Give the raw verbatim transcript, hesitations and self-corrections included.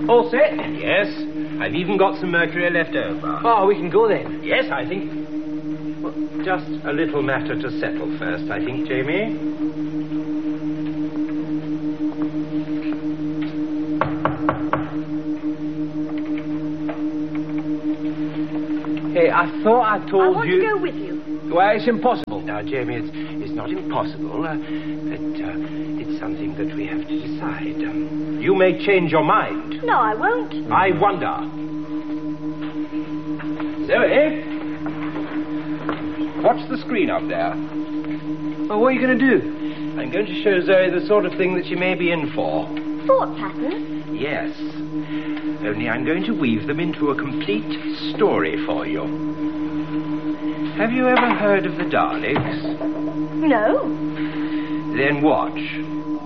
All set? Yes. I've even got some mercury left over. Oh, we can go then. Yes, I think... Well, just a little matter to settle first, I think, Jamie. Hey, I thought I told you... I want you... to go with you. Well, it's impossible. Now, Jamie, it's, it's not impossible. Uh, it, uh, it's something that we have to decide. Um, you may change your mind. No, I won't. I wonder. Zoe? Watch the screen up there. Well, what are you going to do? I'm going to show Zoe the sort of thing that she may be in for. Thought patterns? Yes. Only I'm going to weave them into a complete story for you. Have you ever heard of the Daleks? No. Then watch.